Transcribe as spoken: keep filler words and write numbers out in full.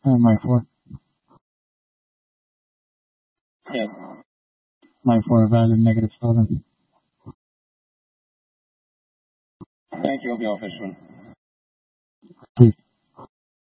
And my four. Yes. My four value negative seven. Thank you, I'll be official. Peace.